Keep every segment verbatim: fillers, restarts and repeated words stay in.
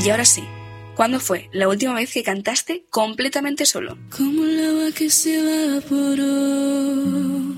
Y ahora sí, ¿cuándo fue la última vez que cantaste completamente solo? Como el agua que se evaporó.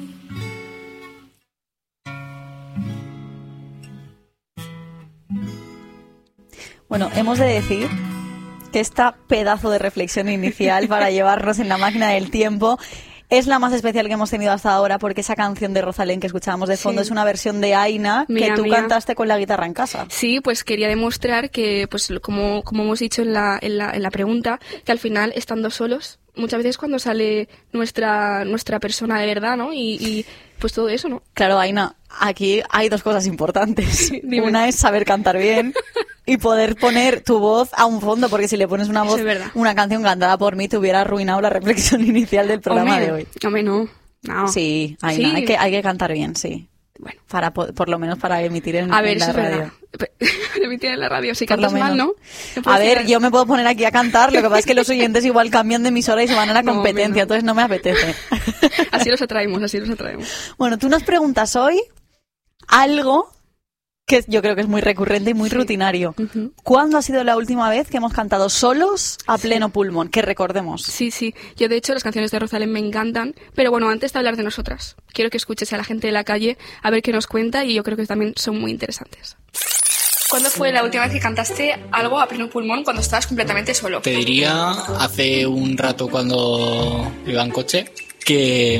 Bueno, hemos de decir que esta pedazo de reflexión inicial para llevarnos en la máquina del tiempo es la más especial que hemos tenido hasta ahora, porque esa canción de Rosalén que escuchábamos de fondo sí. es una versión de Aina mía, que tú mía. cantaste con la guitarra en casa. Sí, pues quería demostrar que, pues como, como hemos dicho en la, en, la, en la pregunta, que al final, estando solos, muchas veces cuando sale nuestra, nuestra persona de verdad, ¿no? Y, y pues todo eso, ¿no? Claro, Aina, aquí hay dos cosas importantes. Sí, una es saber cantar bien y poder poner tu voz a un fondo, porque si le pones una voz, una canción cantada por mí, te hubiera arruinado la reflexión inicial del programa hombre, de hoy. Hombre, no. no. Sí, Aina, sí. Hay, que, hay que cantar bien, sí. Bueno. Para, por lo menos para emitir en, a ver, en la eso es radio. Verdad. Emitir en la radio, si cantas mal, ¿no? A ver, decir... yo me puedo poner aquí a cantar, lo que pasa es que los oyentes igual cambian de emisora y se van a la no, competencia, no. entonces no me apetece. Así los atraemos, así los atraemos. Bueno, tú nos preguntas hoy algo que yo creo que es muy recurrente y muy sí. rutinario. Uh-huh. ¿Cuándo ha sido la última vez que hemos cantado solos a pleno sí. pulmón? Que recordemos. Sí, sí. Yo, de hecho, las canciones de Rosalén me encantan. Pero bueno, antes de hablar de nosotras, quiero que escuches a la gente de la calle a ver qué nos cuenta, y yo creo que también son muy interesantes. ¿Cuándo fue la última vez que cantaste algo a pleno pulmón cuando estabas completamente solo? Te diría hace un rato cuando iba en coche que